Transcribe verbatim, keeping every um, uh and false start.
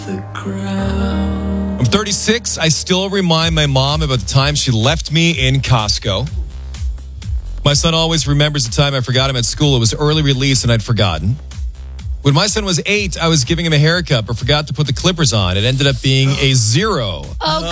I'm thirty-six. I still remind my mom about the time she left me in Costco. My son always remembers the time I forgot him at school. It was early release and I'd forgotten. When my son was eight, I was giving him a haircut but forgot to put the clippers on. It ended up being a zero. Oh,